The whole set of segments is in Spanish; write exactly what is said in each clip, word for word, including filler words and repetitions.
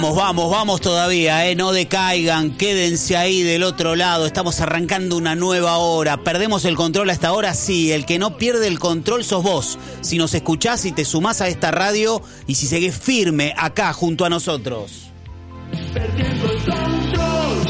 Vamos, vamos, vamos todavía, ¿eh? No decaigan, quédense ahí del otro lado, estamos arrancando una nueva hora, perdemos el control a esta hora, sí, el que no pierde el control sos vos, si nos escuchás y te sumás a esta radio y si seguís firme acá junto a nosotros. Perdiendo el control.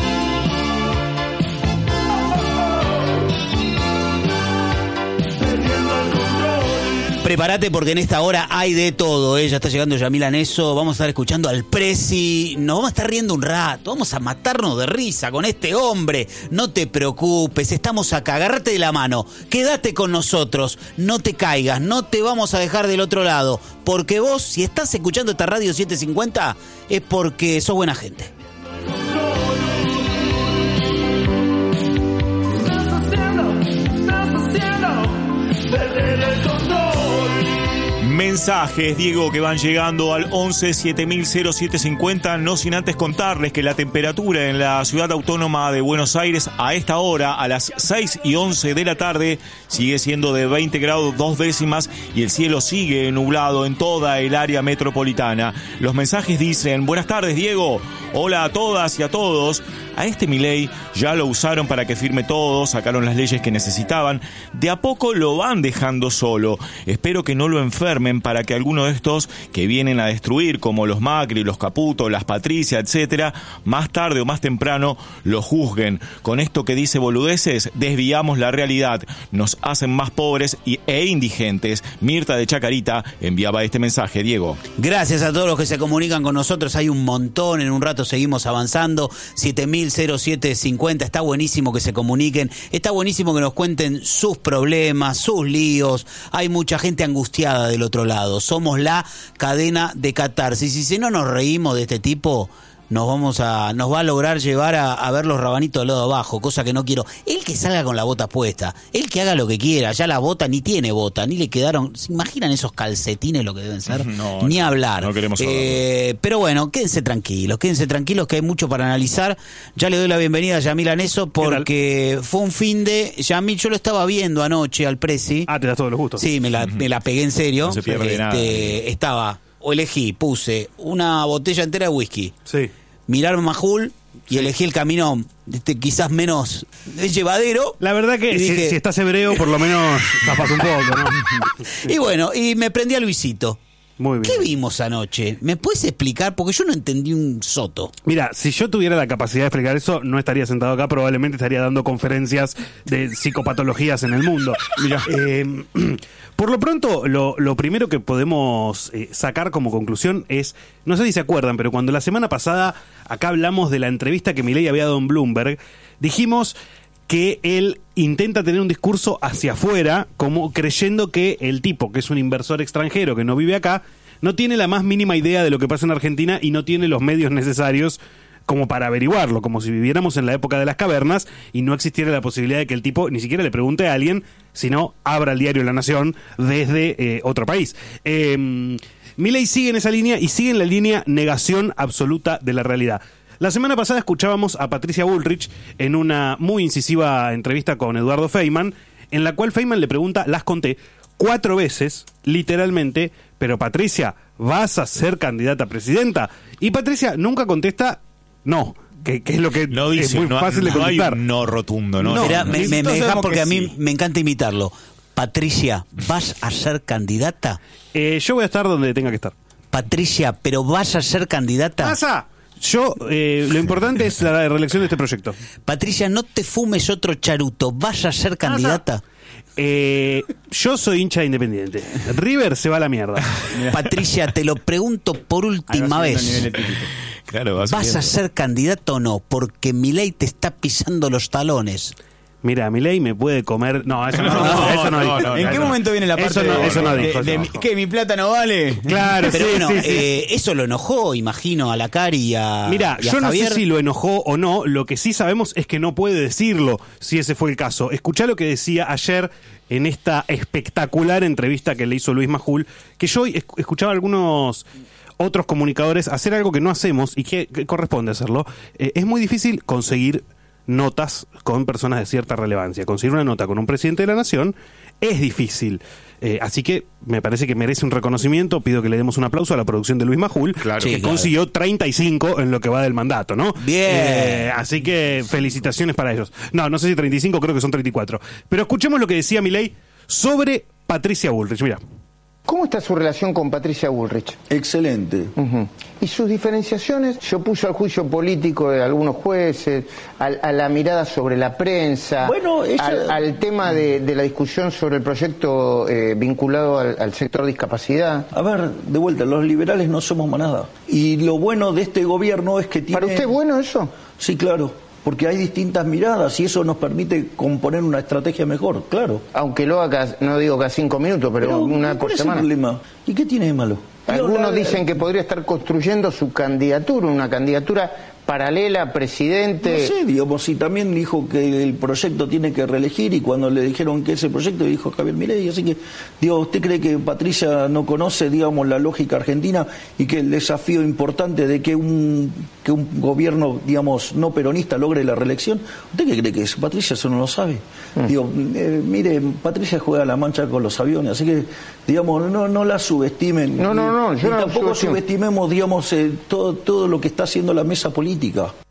Prepárate porque en esta hora hay de todo, ¿eh? Ya está llegando Yamila Neso, vamos a estar escuchando al Presi, nos vamos a estar riendo un rato, vamos a matarnos de risa con este hombre, no te preocupes, estamos acá, agárrate de la mano, quédate con nosotros, no te caigas, no te vamos a dejar del otro lado, porque vos, si estás escuchando esta radio setecientos cincuenta, es porque sos buena gente. Mensajes, Diego, que van llegando al once siete mil siete cincuenta, no sin antes contarles que la temperatura en la ciudad autónoma de Buenos Aires a esta hora, a las seis y once de la tarde, sigue siendo de veinte grados dos décimas y el cielo sigue nublado en toda el área metropolitana. Los mensajes dicen: buenas tardes, Diego, hola a todas y a todos. A este Milei ya lo usaron para que firme todo, sacaron las leyes que necesitaban, de a poco lo van dejando solo. Espero que no lo enfermen para que alguno de estos que vienen a destruir, como los Macri, los Caputo, las Patricia, etcétera, más tarde o más temprano lo juzguen. Con esto que dice boludeces, desviamos la realidad, nos hacen más pobres y, e indigentes. Mirta de Chacarita enviaba este mensaje, Diego. Gracias a todos los que se comunican con nosotros, hay un montón, en un rato seguimos avanzando. siete mil siete cincuenta, está buenísimo que se comuniquen, está buenísimo que nos cuenten sus problemas, sus líos, hay mucha gente angustiada del otro lado, somos la cadena de catarsis, y si no nos reímos de este tipo, nos vamos a, nos va a lograr llevar a, a ver los rabanitos del lado abajo, cosa que no quiero. Él que salga con la bota puesta, él que haga lo que quiera, ya la bota ni tiene bota, ni le quedaron, ¿se imaginan esos calcetines lo que deben ser? No, ni no, hablar. No queremos eh, pero bueno, quédense tranquilos, quédense tranquilos que hay mucho para analizar. Ya le doy la bienvenida a Yamila Neso porque fue un fin de, Yamil, yo lo estaba viendo anoche al Presi. Ah, te das todos los gustos. Sí, me la, uh-huh. me la pegué en serio. No se pierde este, nada. Estaba, o elegí, puse una botella entera de whisky. Sí. Mirar Majul y sí. elegí el camino este, quizás menos llevadero. La verdad que si, dije, si estás hebreo, por lo menos zafas un poco, ¿no? Y bueno, y me prendí a Luisito. Muy bien. ¿Qué vimos anoche? ¿Me puedes explicar? Porque yo no entendí un soto. Mira, si yo tuviera la capacidad de explicar eso, no estaría sentado acá, probablemente estaría dando conferencias de psicopatologías en el mundo. Mira, eh, por lo pronto, lo, lo primero que podemos eh, sacar como conclusión es, no sé si se acuerdan, pero cuando la semana pasada acá hablamos de la entrevista que Milei había dado en Bloomberg, dijimos que él intenta tener un discurso hacia afuera, como creyendo que el tipo, que es un inversor extranjero que no vive acá, no tiene la más mínima idea de lo que pasa en Argentina y no tiene los medios necesarios como para averiguarlo, como si viviéramos en la época de las cavernas y no existiera la posibilidad de que el tipo ni siquiera le pregunte a alguien, sino abra el diario La Nación desde eh, otro país. Eh, Milei sigue en esa línea y sigue en la línea negación absoluta de la realidad. La semana pasada escuchábamos a Patricia Bullrich en una muy incisiva entrevista con Eduardo Feynman, en la cual Feynman le pregunta, las conté, cuatro veces, literalmente, pero Patricia, ¿vas a ser candidata a presidenta? Y Patricia nunca contesta, no, que, que es lo que no dice, es muy no, fácil de no contestar. Hay un no rotundo, ¿no? no Mira, no, me, me, me dejas porque a mí sí. me encanta imitarlo. Patricia, ¿vas a ser candidata? Eh, yo voy a estar donde tenga que estar. Patricia, ¿pero vas a ser candidata? ¡Pasa! Yo, eh, lo importante es la reelección de este proyecto. Patricia, no te fumes otro charuto, ¿vas a ser candidata? Eh, yo soy hincha de Independiente. River se va a la mierda. Patricia, te lo pregunto por última vez. Claro, vas, ¿Vas a ser candidata o no? Porque Milei te está pisando los talones. Mira, Milei me puede comer... No, eso no, no, no, eso no, no, no ¿En no, qué no. momento viene la parte eso no, de, eso no de, dijo, de, no. de que mi plata no vale? Claro, pero sí, bueno, sí, sí. Eh, eso lo enojó, imagino, a la Cari y a Mira, y a yo no Javier. sé si lo enojó o no, lo que sí sabemos es que no puede decirlo, si ese fue el caso. Escuchá lo que decía ayer en esta espectacular entrevista que le hizo Luis Majul, que yo escuchaba a algunos otros comunicadores hacer algo que no hacemos y que, que corresponde hacerlo. Eh, es muy difícil conseguir notas con personas de cierta relevancia. Conseguir una nota con un presidente de la nación es difícil. Eh, así que me parece que merece un reconocimiento. Pido que le demos un aplauso a la producción de Luis Majul, claro, que sí, claro. consiguió treinta y cinco en lo que va del mandato, ¿no? Bien. Eh, así que felicitaciones para ellos. No, no sé si treinta y cinco, creo que son treinta y cuatro. Pero escuchemos lo que decía Milei sobre Patricia Bullrich. Mira. ¿Cómo está su relación con Patricia Bullrich? Excelente. Uh-huh. ¿Y sus diferenciaciones? Se opuso al juicio político de algunos jueces, al, a la mirada sobre la prensa, bueno, ella... al, al tema de, de la discusión sobre el proyecto eh, vinculado al, al sector discapacidad. A ver, de vuelta, los liberales no somos manada. Y lo bueno de este gobierno es que tiene... ¿Para usted es bueno eso? Sí, claro. Porque hay distintas miradas y eso nos permite componer una estrategia mejor, claro. Aunque lo haga, no digo cada cinco minutos, pero, pero una por semana. ¿Cuál es el problema? ¿Y qué tiene de malo? Algunos dicen que podría estar construyendo su candidatura, una candidatura paralela, presidente... No sé, digamos, si también dijo que el proyecto tiene que reelegir y cuando le dijeron que ese proyecto dijo Javier Milei, así que, digo, ¿usted cree que Patricia no conoce, digamos, la lógica argentina y que el desafío importante de que un que un gobierno, digamos, no peronista logre la reelección? ¿Usted qué cree que es? Patricia eso no lo sabe. Mm. Digo, eh, mire, Patricia juega a la mancha con los aviones, así que, digamos, no, no la subestimen. No, no, no, yo y no tampoco subestimo. subestimemos, digamos, eh, todo, todo lo que está haciendo la mesa política.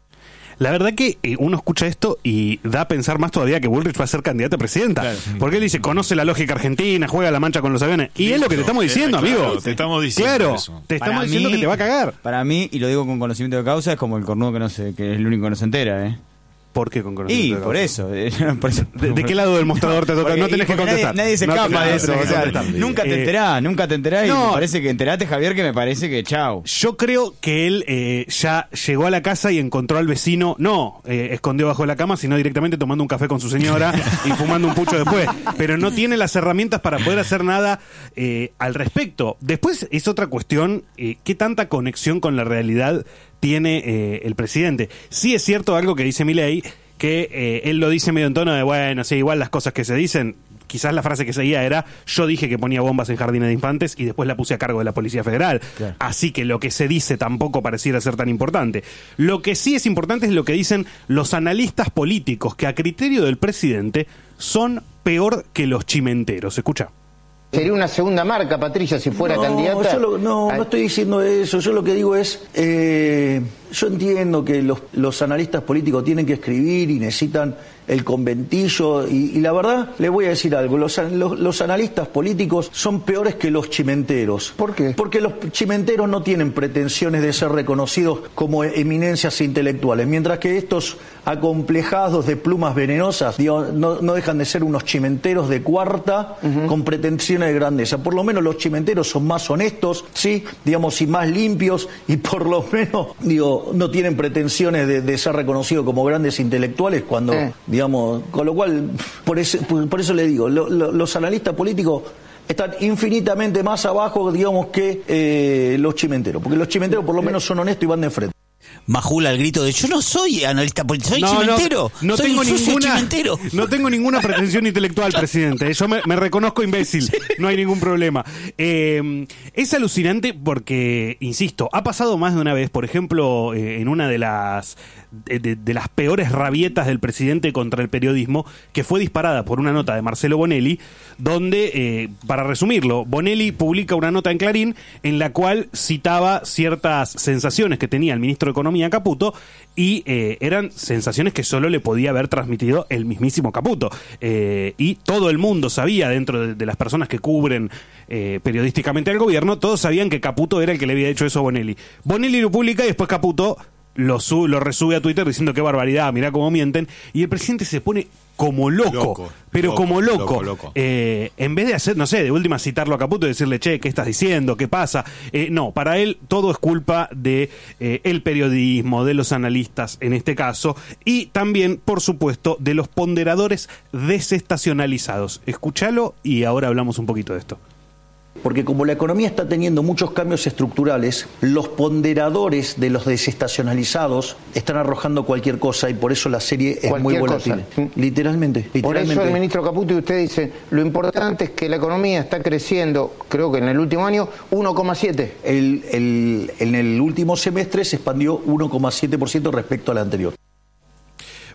La verdad que eh, uno escucha esto y da a pensar más todavía que Bullrich va a ser candidata a presidenta. Claro. Porque él dice, conoce la lógica argentina, juega la mancha con los aviones. Y Listo, es lo que te estamos diciendo, claro, amigo. Te estamos diciendo Claro, eso. te estamos Para diciendo mí, que te va a cagar. Para mí, y lo digo con conocimiento de causa, es como el cornudo que no se, que es el único que no se entera, ¿eh? ¿Por qué con conocimiento Y de por causa? eso, eh, por eso. ¿De, ¿De qué lado del mostrador te toca? Porque, no tenés que contestar. Nadie, nadie se no escapa te, de eso. no O sea, nunca te eh, enterás, nunca te enterás. no, y me parece que enterate, Javier, que me parece que chau. Yo creo que él eh, ya llegó a la casa y encontró al vecino, no eh, escondió bajo la cama, sino directamente tomando un café con su señora y fumando un pucho después. Pero no tiene las herramientas para poder hacer nada eh, al respecto. Después es otra cuestión, eh, ¿qué tanta conexión con la realidad tiene eh, el presidente? Sí es cierto algo que dice Milei, que eh, él lo dice medio en tono de, bueno, sí, igual las cosas que se dicen, quizás la frase que seguía era, yo dije que ponía bombas en jardines de infantes y después la puse a cargo de la Policía Federal. Claro. Así que lo que se dice tampoco pareciera ser tan importante. Lo que sí es importante es lo que dicen los analistas políticos, que a criterio del presidente son peor que los chimenteros. Escucha. ¿Sería una segunda marca, Patricia, si fuera no, candidata? Yo lo, no, no estoy diciendo eso. Yo lo que digo es, eh, yo entiendo que los, los analistas políticos tienen que escribir y necesitan el conventillo y, y la verdad, le voy a decir algo, los, los, los analistas políticos son peores que los chimenteros. ¿Por qué? Porque los chimenteros no tienen pretensiones de ser reconocidos como eminencias intelectuales, mientras que estos acomplejados de plumas venenosas, digo, no, no dejan de ser unos chimenteros de cuarta uh-huh. con pretensiones de grandeza. Por lo menos los chimenteros son más honestos, sí, digamos, y más limpios, y por lo menos, digo, no tienen pretensiones de, de ser reconocidos como grandes intelectuales cuando... Eh. Digamos, con lo cual, por eso, por eso le digo, lo, lo, los analistas políticos están infinitamente más abajo, digamos, que eh, los chimenteros, porque los chimenteros por lo menos son honestos y van de frente. Majul al grito de, yo no soy analista político, soy no, chimentero, no, no soy tengo un sucio ninguna, chimentero. No tengo ninguna pretensión intelectual, presidente. Yo me, me reconozco imbécil, sí. No hay ningún problema. Eh, es alucinante porque, insisto, ha pasado más de una vez, por ejemplo, eh, en una de las de, de, de las peores rabietas del presidente contra el periodismo, que fue disparada por una nota de Marcelo Bonelli, donde, eh, para resumirlo, Bonelli publica una nota en Clarín en la cual citaba ciertas sensaciones que tenía el ministro de Economía, Caputo, y eh, eran sensaciones que solo le podía haber transmitido el mismísimo Caputo. Eh, y todo el mundo sabía, dentro de, de las personas que cubren eh, periodísticamente al gobierno, todos sabían que Caputo era el que le había hecho eso a Bonelli. Bonelli lo publica y después Caputo lo, sub, lo resube a Twitter diciendo qué barbaridad, mirá cómo mienten, y el presidente se pone como loco, loco pero loco, como loco, loco, loco. Eh, en vez de hacer, no sé, de última citarlo a Caputo y decirle, che, ¿qué estás diciendo? ¿Qué pasa? Eh, no, para él todo es culpa de eh, el periodismo, de los analistas en este caso, y también, por supuesto, de los ponderadores desestacionalizados. Escúchalo y ahora hablamos un poquito de esto. Porque como la economía está teniendo muchos cambios estructurales, los ponderadores de los desestacionalizados están arrojando cualquier cosa y por eso la serie es muy volátil. Literalmente, literalmente. Por eso el ministro Caputo y usted dicen, lo importante es que la economía está creciendo, creo que en el último año, uno coma siete. El, el, en el último semestre se expandió uno coma siete por ciento respecto al anterior.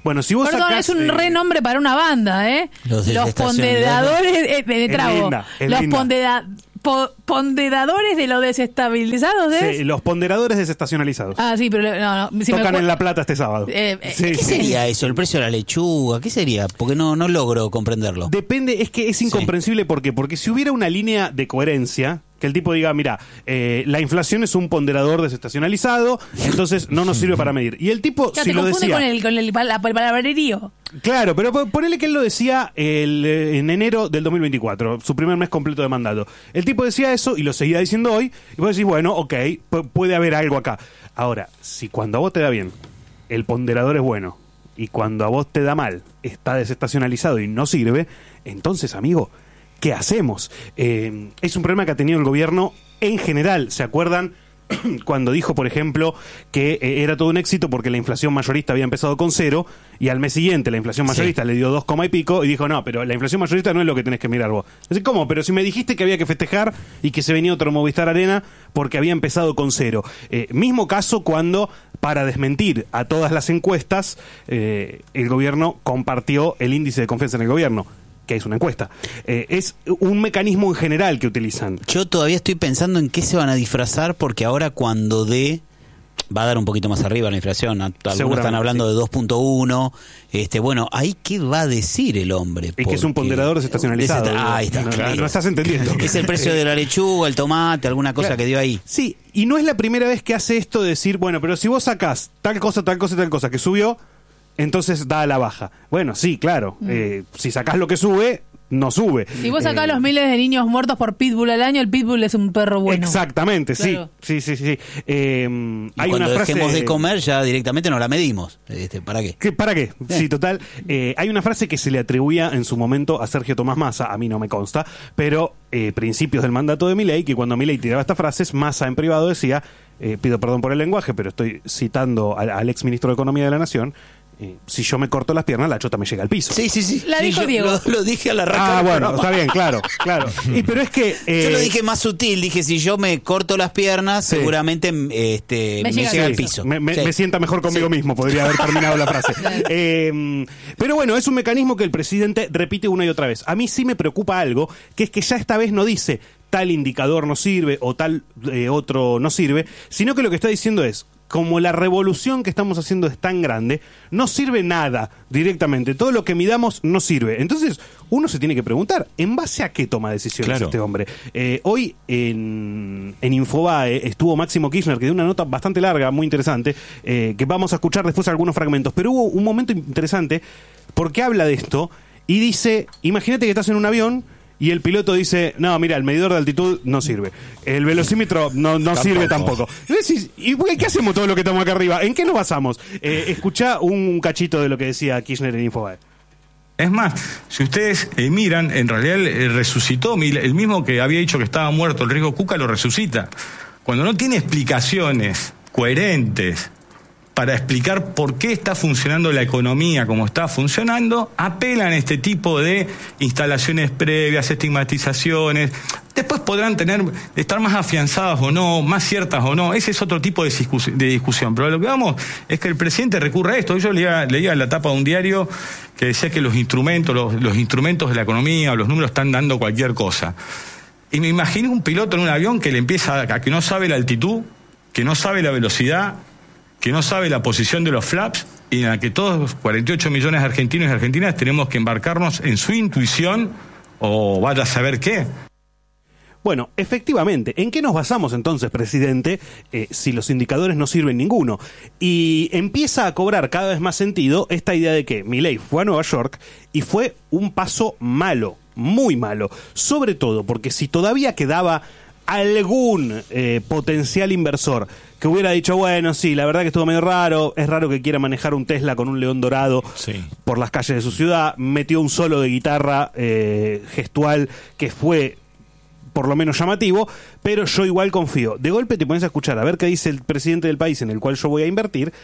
Bueno, si vos Perdón, sacás, es un eh, renombre para una banda, ¿eh? Los Los ponderadores eh, de Es trago. linda, es Los linda. pondera- po- ponderadores de los desestabilizados, ¿es? sí, los ponderadores desestacionalizados. Ah, sí, pero no, no. Si me Tocan acuer- en La Plata este sábado. Eh, eh, Sí, ¿Qué sí. sería eso? ¿El precio de la lechuga? ¿Qué sería? Porque no, no logro comprenderlo. Depende, es que es incomprensible. ¿Por qué? Porque si hubiera una línea de coherencia, que el tipo diga, mira, eh, la inflación es un ponderador desestacionalizado, entonces no nos sirve para medir. Y el tipo, Claro, si te lo confunde decía... con el, con el, pal- el palabrerío. Claro, pero po- ponele que él lo decía el, eh, en enero del dos mil veinticuatro, su primer mes completo de mandato. El tipo decía eso y lo seguía diciendo hoy, y vos decís, bueno, ok, pu- puede haber algo acá. Ahora, si cuando a vos te da bien, el ponderador es bueno, y cuando a vos te da mal, está desestacionalizado y no sirve, entonces, amigo, ¿qué hacemos? Eh, es un problema que ha tenido el gobierno en general, ¿se acuerdan? Cuando dijo, por ejemplo, que eh, era todo un éxito porque la inflación mayorista había empezado con cero y al mes siguiente la inflación mayorista Sí. le dio dos coma y pico y dijo, no, pero la inflación mayorista no es lo que tenés que mirar vos. Así, ¿cómo? Pero si me dijiste que había que festejar y que se venía otro Movistar Arena porque había empezado con cero. Eh, mismo caso cuando, para desmentir a todas las encuestas, eh, el gobierno compartió el índice de confianza en el gobierno, que es una encuesta. Eh, es un mecanismo en general que utilizan. Yo todavía estoy pensando en qué se van a disfrazar porque ahora cuando dé va a dar un poquito más arriba la inflación. Algunos Seguramente, están hablando sí. de dos punto uno. Este, bueno, ahí qué va a decir el hombre. Es que es un Porque- ponderador desestacionalizado. Desesta- Ahí está. No, no, claro. no estás entendiendo. Es el precio de la lechuga, el tomate, alguna cosa Claro. que dio ahí. Sí, y no es la primera vez que hace esto de decir, bueno, pero si vos sacás tal cosa, tal cosa y tal cosa que subió, entonces da a la baja. Bueno, sí, claro. Eh, si sacás lo que sube, no sube. Si vos sacás Eh, los miles de niños muertos por pitbull al año, el pitbull es un perro bueno. Exactamente, Claro. sí. Sí, sí, sí. Eh, Y hay cuando una frase dejemos de comer ya directamente no la medimos. Este, ¿Para qué? ¿Qué- ¿Para qué? Sí, total. Eh, hay una frase que se le atribuía en su momento a Sergio Tomás Massa, a mí no me consta, pero eh, principios del mandato de Milei, que cuando Milei tiraba estas frases, Massa en privado decía, eh, pido perdón por el lenguaje, pero estoy citando al, al ex ministro de Economía de la Nación, eh, si yo me corto las piernas, la chota me llega al piso. Sí, sí, sí. La Sí, dijo yo Diego. Lo, lo dije a la raca. Ah, del bueno, programa. está bien, claro, claro. Y, pero es que... eh, Yo lo dije más sutil, dije si yo me corto las piernas, Sí. seguramente este, Me me, llega llega al al Sí, piso. Me, me- Sí. me sienta mejor conmigo Sí. mismo, podría haber terminado la frase. Eh, pero bueno, es un mecanismo que el presidente repite una y otra vez. A mí sí me preocupa algo, que es que ya esta vez no dice tal indicador no sirve o tal eh, otro no sirve, sino que lo que está diciendo es, como la revolución que estamos haciendo es tan grande, no sirve nada directamente. Todo lo que midamos no sirve. Entonces, uno se tiene que preguntar, ¿en base a qué toma decisiones Claro. este hombre? Eh, hoy en, en Infobae estuvo Máximo Kirchner, que dio una nota bastante larga, muy interesante, eh, que vamos a escuchar después algunos fragmentos. Pero hubo un momento interesante porque habla de esto y dice, imagínate que estás en un avión y el piloto dice, no, mira, el medidor de altitud no sirve. El velocímetro no, no sirve tampoco. Y decís, ¿y qué hacemos todo lo que estamos acá arriba? ¿En qué nos basamos? Eh, escuchá un cachito de lo que decía Kirchner en Infobae. Es más, si ustedes eh, miran, en realidad eh, resucitó, el mismo que había dicho que estaba muerto, el riesgo Cuca, lo resucita. Cuando no tiene explicaciones coherentes para explicar por qué está funcionando la economía como está funcionando, apelan a este tipo de instalaciones previas, estigmatizaciones. Después podrán tener, estar más afianzadas o no, más ciertas o no. Ese es otro tipo de, discus- de discusión. Pero lo que vamos es que el presidente recurre a esto. Yo leía, leía en la tapa de un diario que decía que los instrumentos, los, los instrumentos de la economía, los números están dando cualquier cosa. Y me imagino un piloto en un avión que le empieza a que no sabe la altitud, que no sabe la velocidad, que no sabe la posición de los flaps y en la que todos los cuarenta y ocho millones de argentinos y argentinas tenemos que embarcarnos en su intuición o vaya a saber qué. Bueno, efectivamente, ¿en qué nos basamos entonces, presidente, eh, si los indicadores no sirven ninguno? Y empieza a cobrar cada vez más sentido esta idea de que Milei fue a Nueva York y fue un paso malo, muy malo, sobre todo porque si todavía quedaba algún eh, potencial inversor que hubiera dicho, bueno, sí, la verdad que estuvo medio raro, es raro que quiera manejar un Tesla con un león dorado Sí. por las calles de su ciudad, metió un solo de guitarra eh, gestual que fue por lo menos llamativo, pero yo igual confío. De golpe te pones a escuchar a ver qué dice el presidente del país en el cual yo voy a invertir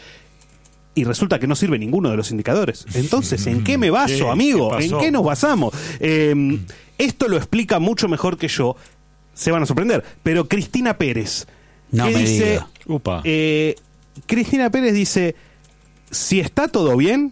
y resulta que no sirve ninguno de los indicadores. Entonces, ¿en qué me baso, ¿Qué? amigo? ¿Qué ¿En pasó? qué nos basamos? Eh, esto lo explica mucho mejor que yo. Se van a sorprender. Pero Cristina Pérez, No que me dice, diga. Upa. eh, Cristina Pérez dice, si está todo bien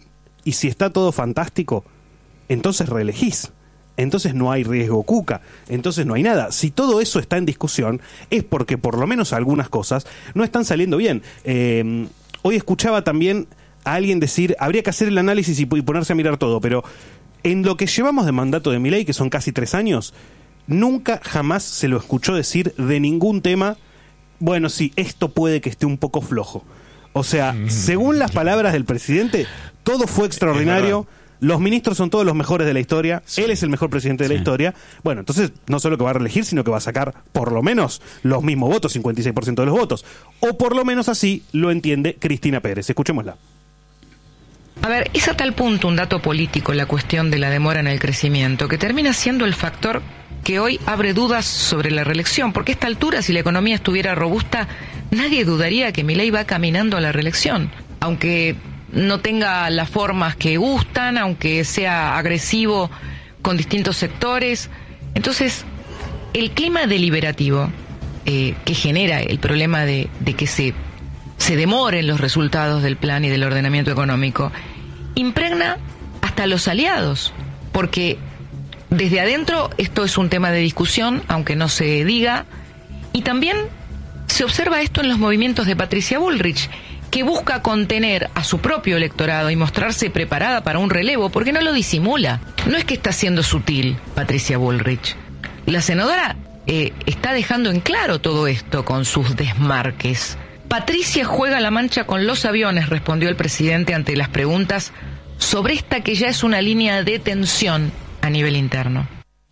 Y si está todo fantástico, entonces reelegís. Entonces no hay riesgo Cuca, entonces no hay nada. Si todo eso está en discusión, es porque por lo menos algunas cosas no están saliendo bien. Eh, hoy escuchaba también a alguien decir, habría que hacer el análisis y ponerse a mirar todo, pero en lo que llevamos de mandato de Milei, que son casi tres años, nunca jamás se lo escuchó decir de ningún tema, bueno, sí, esto puede que esté un poco flojo. O sea, según las palabras del presidente, todo fue extraordinario. Los ministros son todos los mejores de la historia. Sí. Él es el mejor presidente de sí. la historia. Bueno, entonces no solo que va a reelegir, sino que va a sacar por lo menos los mismos votos, cincuenta y seis por ciento de los votos. O por lo menos así lo entiende Cristina Pérez. Escuchémosla. A ver, es a tal punto un dato político la cuestión de la demora en el crecimiento, que termina siendo el factor que hoy abre dudas sobre la reelección, porque a esta altura, si la economía estuviera robusta, nadie dudaría que Milei va caminando a la reelección. Aunque no tenga las formas que gustan, aunque sea agresivo con distintos sectores. Entonces, el clima deliberativo eh, que genera el problema de, de que se, se demoren los resultados del plan y del ordenamiento económico, impregna hasta los aliados, porque desde adentro esto es un tema de discusión, aunque no se diga, y también se observa esto en los movimientos de Patricia Bullrich, que busca contener a su propio electorado y mostrarse preparada para un relevo, porque no lo disimula. No es que está siendo sutil Patricia Bullrich. La senadora eh, está dejando en claro todo esto con sus desmarques. Patricia juega la mancha con los aviones, respondió el presidente ante las preguntas sobre esta que ya es una línea de tensión a nivel interno.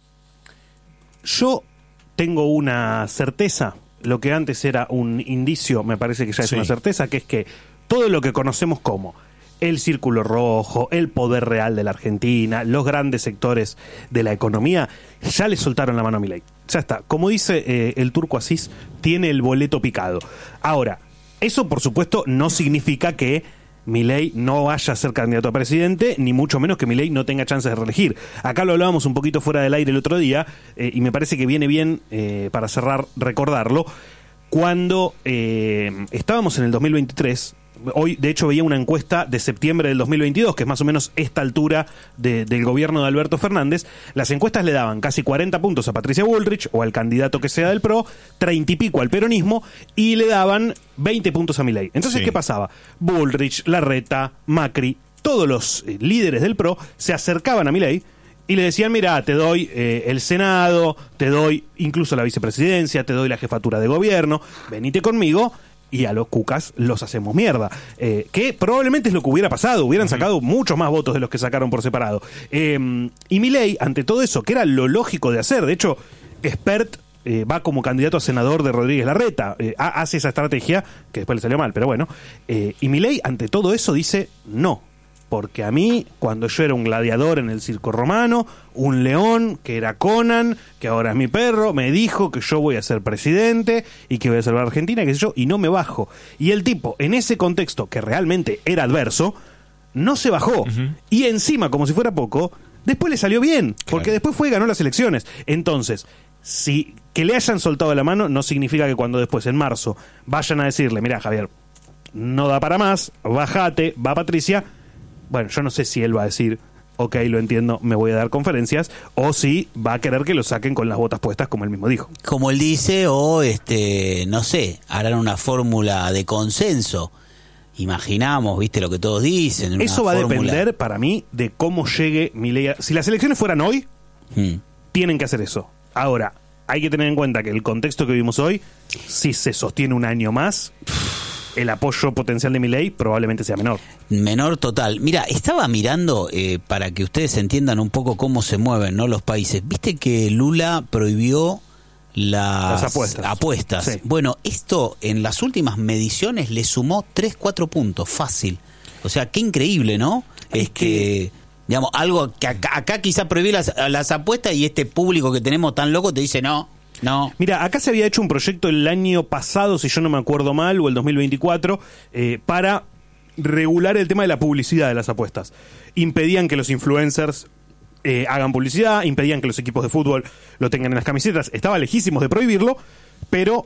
Yo tengo una certeza. Lo que antes era un indicio, me parece que ya es sí. una certeza, que es que todo lo que conocemos como el círculo rojo, el poder real de la Argentina, los grandes sectores de la economía, ya le soltaron la mano a Milei. Ya está. Como dice eh, el turco Asís, tiene el boleto picado. Ahora, eso por supuesto no significa que Milei no vaya a ser candidato a presidente, ni mucho menos que Milei no tenga chances de reelegir. Acá lo hablábamos un poquito fuera del aire el otro día, eh, y me parece que viene bien, eh, para cerrar, recordarlo. Cuando eh, estábamos en el dos mil veintitrés, hoy de hecho veía una encuesta de septiembre del dos mil veintidós, que es más o menos esta altura de, del gobierno de Alberto Fernández. Las encuestas le daban casi cuarenta puntos a Patricia Bullrich, o al candidato que sea del P R O, treinta y pico al peronismo, y le daban veinte puntos a Milei. Entonces, sí. ¿qué pasaba? Bullrich, Larreta, Macri, todos los eh, líderes del P R O se acercaban a Milei y le decían, mira, te doy eh, el Senado, te doy incluso la vicepresidencia, te doy la jefatura de gobierno, venite conmigo, y a los cucas los hacemos mierda. Eh, que probablemente es lo que hubiera pasado, hubieran uh-huh. sacado muchos más votos de los que sacaron por separado. Eh, y Milei, ante todo eso, que era lo lógico de hacer, de hecho, Expert eh, va como candidato a senador de Rodríguez Larreta, eh, hace esa estrategia, que después le salió mal, pero bueno. Eh, y Milei, ante todo eso, dice no. Porque a mí, cuando yo era un gladiador en el circo romano, un león, que era Conan, que ahora es mi perro, me dijo que yo voy a ser presidente y que voy a salvar a Argentina, qué sé yo, y no me bajo. Y el tipo, en ese contexto que realmente era adverso, no se bajó. Uh-huh. Y encima, como si fuera poco, después le salió bien, porque claro. después fue y ganó las elecciones. Entonces, si que le hayan soltado la mano no significa que cuando después, en marzo, vayan a decirle, mira, Javier, no da para más, bájate, va Patricia. Bueno, yo no sé si él va a decir, ok, lo entiendo, me voy a dar conferencias, o si va a querer que lo saquen con las botas puestas, como él mismo dijo. Como él dice, o este, no sé, harán una fórmula de consenso. Imaginamos, viste lo que todos dicen. Una Eso va fórmula... a depender, para mí, de cómo llegue Milei. Si las elecciones fueran hoy, hmm. tienen que hacer eso. Ahora, hay que tener en cuenta que el contexto que vivimos hoy, si se sostiene un año más, el apoyo potencial de Milei probablemente sea menor. Menor total. Mira, estaba mirando, eh, para que ustedes entiendan un poco cómo se mueven, ¿no?, los países. Viste que Lula prohibió las, las apuestas. apuestas. Sí. Bueno, esto en las últimas mediciones le sumó tres, cuatro puntos, fácil. O sea, qué increíble, ¿no? Es, es que... que... digamos, algo que acá, acá quizá prohibí las, las apuestas y este público que tenemos tan loco te dice no, no. Mira, acá se había hecho un proyecto el año pasado, si yo no me acuerdo mal, o el dos mil veinticuatro, eh, para regular el tema de la publicidad de las apuestas. Impedían que los influencers eh, hagan publicidad, impedían que los equipos de fútbol lo tengan en las camisetas. Estaba lejísimos de prohibirlo, pero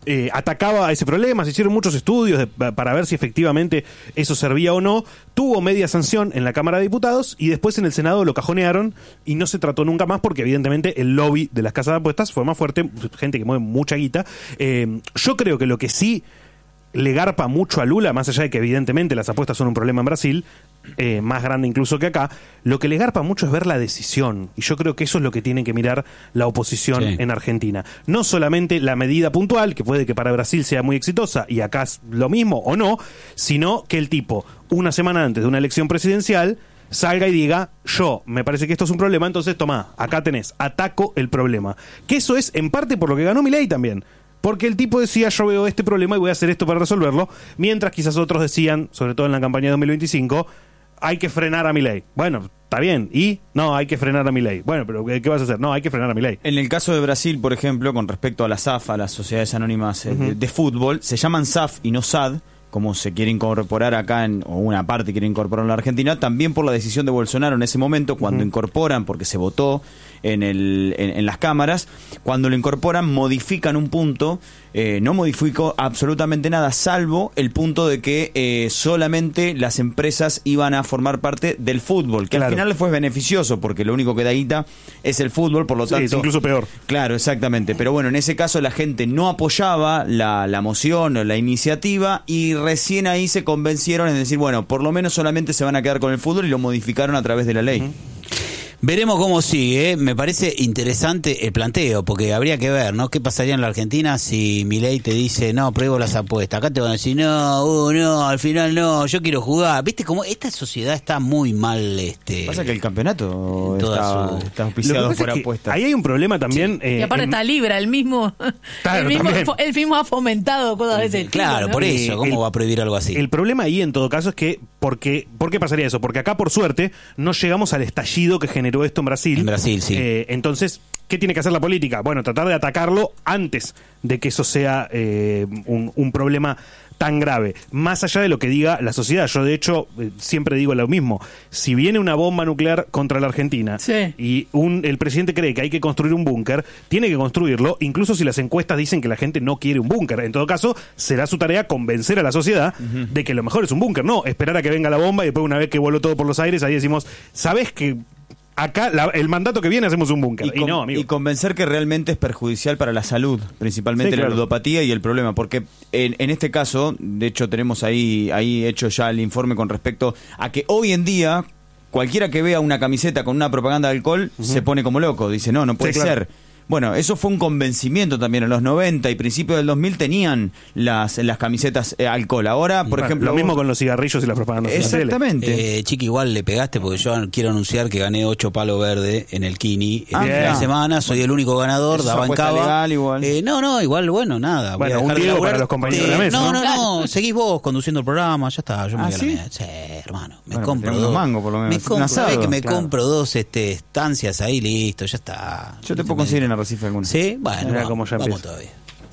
eh, atacaba a ese problema, se hicieron muchos estudios de, para ver si efectivamente eso servía o no, tuvo media sanción en la Cámara de Diputados y después en el Senado lo cajonearon y no se trató nunca más porque evidentemente el lobby de las casas de apuestas fue más fuerte, gente que mueve mucha guita. Eh, yo creo que lo que sí le garpa mucho a Lula, más allá de que evidentemente las apuestas son un problema en Brasil, eh, más grande incluso que acá, lo que le garpa mucho es ver la decisión, y yo creo que eso es lo que tiene que mirar la oposición sí. en Argentina. No solamente la medida puntual, que puede que para Brasil sea muy exitosa, y acá es lo mismo o no, sino que el tipo, una semana antes de una elección presidencial, salga y diga, yo, me parece que esto es un problema, entonces tomá, acá tenés, ataco el problema. Que eso es en parte por lo que ganó Milei también. Porque el tipo decía, yo veo este problema y voy a hacer esto para resolverlo, mientras quizás otros decían, sobre todo en la campaña de dos mil veinticinco, hay que frenar a Milei. Bueno, está bien, ¿y? No, hay que frenar a Milei. Bueno, pero ¿qué vas a hacer? No, hay que frenar a Milei. En el caso de Brasil, por ejemplo, con respecto a la S A F, a las Sociedades Anónimas uh-huh. de, de Fútbol, se llaman S A F y no S A D, como se quiere incorporar acá, en, o una parte quiere incorporar en la Argentina, también por la decisión de Bolsonaro en ese momento, cuando uh-huh. incorporan, porque se votó en, el, en, en las cámaras, cuando lo incorporan, modifican un punto, eh, no modificó absolutamente nada, salvo el punto de que eh, solamente las empresas iban a formar parte del fútbol, que claro. al final le fue beneficioso, porque lo único que da guita es el fútbol, por lo sí, tanto... es incluso peor. Claro, exactamente, pero bueno, en ese caso la gente no apoyaba la, la moción o la iniciativa, y recién ahí se convencieron en decir, bueno, por lo menos solamente se van a quedar con el fútbol, y lo modificaron a través de la ley. Uh-huh. Veremos cómo sigue, ¿eh? Me parece interesante el planteo, porque habría que ver, ¿no? ¿Qué pasaría en la Argentina si Milei te dice, no, prohíbo las apuestas? Acá te van a decir, no, uh, no, al final no, yo quiero jugar. ¿Viste cómo esta sociedad está muy mal? Este, Pasa que el campeonato está, su... está auspiciado por apuestas. Ahí hay un problema también. Sí. Eh, y aparte en... está Libra, el mismo, claro, el, mismo el mismo ha fomentado cosas de ese tipo. Claro, ¿no? Por eso, ¿cómo el, va a prohibir algo así? El problema ahí en todo caso es que, porque, ¿por qué pasaría eso? Porque acá por suerte no llegamos al estallido que generó esto en Brasil. En Brasil, sí. Eh, entonces, ¿qué tiene que hacer la política? Bueno, tratar de atacarlo antes de que eso sea eh, un, un problema tan grave. Más allá de lo que diga la sociedad. Yo, de hecho, eh, siempre digo lo mismo. Si viene una bomba nuclear contra la Argentina sí. y un, el presidente cree que hay que construir un búnker, tiene que construirlo, incluso si las encuestas dicen que la gente no quiere un búnker. En todo caso, será su tarea convencer a la sociedad uh-huh. de que lo mejor es un búnker. No, esperar a que venga la bomba y después, una vez que voló todo por los aires, ahí decimos, ¿sabes qué? Acá, la, el mandato que viene, hacemos un búnker. Y, y, no, amigo. y convencer que realmente es perjudicial para la salud, principalmente sí, claro. la ludopatía y el problema. Porque en, en este caso, de hecho, tenemos ahí, ahí hecho ya el informe con respecto a que hoy en día, cualquiera que vea una camiseta con una propaganda de alcohol uh-huh. se pone como loco. Dice, no, no puede sí, claro. ser. Bueno, eso fue un convencimiento también. En los noventa y principios del dos mil tenían las, las camisetas eh, alcohol. Ahora, por bueno, ejemplo... Lo mismo vos... con los cigarrillos y las propagandas. Exactamente. Eh, Chiqui, igual le pegaste porque yo quiero anunciar que gané ocho palos verdes en el Kini. Ah, en la semana soy el único ganador, eso daba en cava. Legal, igual. Eh, no, no, igual, bueno, nada. Bueno, un Diego para los compañeros eh, de la mesa. No, no, no, no, seguís vos conduciendo el programa, ya está. Yo me ¿Ah, voy a ¿sí? la mesa. Sí, hermano. Me bueno, compro dos. Mango, por lo menos. Me compro, asado, que me claro. compro dos este, estancias ahí, listo, ya está. Yo te puedo conseguir en Arrecife alguna. Sí. Bueno, Mira vamos, cómo ya vamos todavía.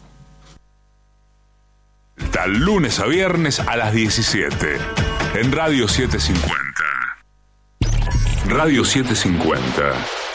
Está lunes a viernes a las diecisiete en Radio setecientos cincuenta. Radio setecientos cincuenta.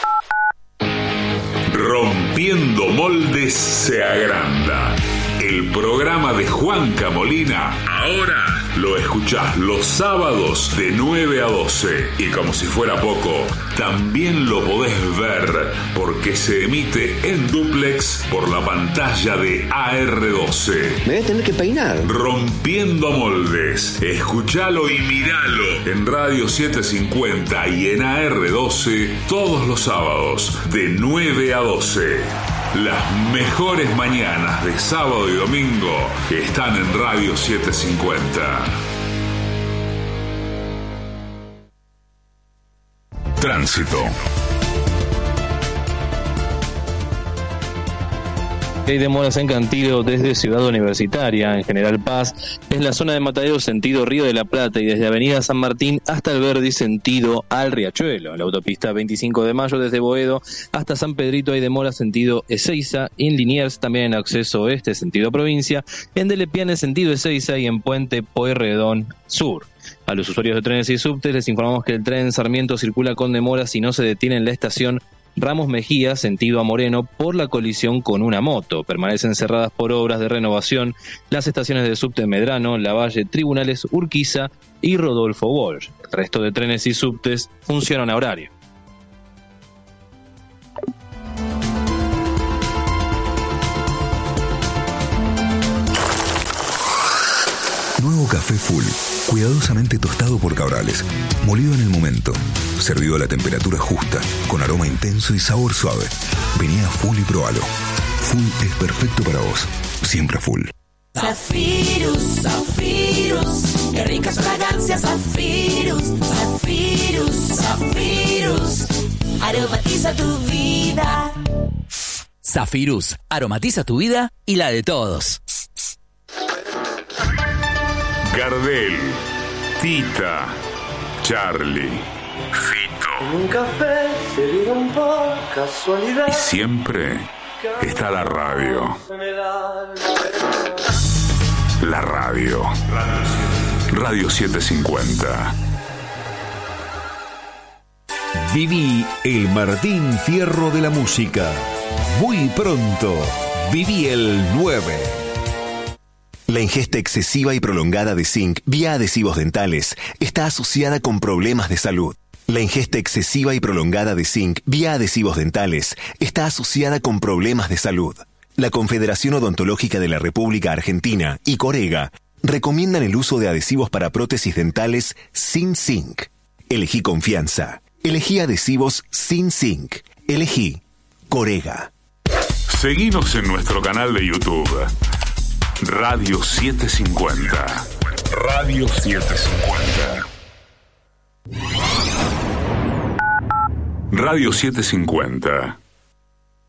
Rompiendo moldes se agranda. El programa de Juanca Molina ahora lo escuchás los sábados de nueve a doce. Y como si fuera poco, también lo podés ver porque se emite en dúplex por la pantalla de A R doce. Me voy a tener que peinar. Rompiendo moldes. Escuchalo y miralo en Radio setecientos cincuenta y en A R doce todos los sábados de nueve a doce. Las mejores mañanas de sábado y domingo están en Radio setecientos cincuenta. Tránsito. Hay demoras en Cantilo desde Ciudad Universitaria, en General Paz, es la zona de Matadero sentido Río de la Plata y desde Avenida San Martín hasta el Verdi sentido al Riachuelo. La autopista veinticinco de mayo desde Boedo hasta San Pedrito hay demoras sentido Ezeiza, en Liniers también en acceso oeste sentido provincia, en Delepiane sentido Ezeiza y en Puente Pueyrredón Sur. A los usuarios de trenes y subtes les informamos que el tren Sarmiento circula con demoras y no se detiene en la estación Ramos Mejía, sentido a Moreno, por la colisión con una moto. Permanecen cerradas por obras de renovación las estaciones de subte Medrano, Lavalle, Tribunales, Urquiza y Rodolfo Walsh. El resto de trenes y subtes funcionan a horario. Nuevo café Full, cuidadosamente tostado por Cabrales, molido en el momento, servido a la temperatura justa, con aroma intenso y sabor suave. Vení a Full y probalo. Full es perfecto para vos, siempre Full. Zafirus, Zafirus, qué ricas fragancias, Zafirus, Zafirus, Zafirus, aromatiza tu vida. Zafirus, aromatiza tu vida y la de todos. Gardel, Tita, Charlie, Fito. En un café se dieron por casualidad. Y siempre está la radio. La radio. Radio setecientos cincuenta. Viví el Martín Fierro de la música. Muy pronto, viví el nueve. La ingesta excesiva y prolongada de zinc vía adhesivos dentales está asociada con problemas de salud. La ingesta excesiva y prolongada de zinc vía adhesivos dentales está asociada con problemas de salud. La Confederación Odontológica de la República Argentina y Corega recomiendan el uso de adhesivos para prótesis dentales sin zinc. Elegí confianza. Elegí adhesivos sin zinc. Elegí Corega. Seguinos en nuestro canal de YouTube. Radio setecientos cincuenta. Radio setecientos cincuenta. Radio setecientos cincuenta.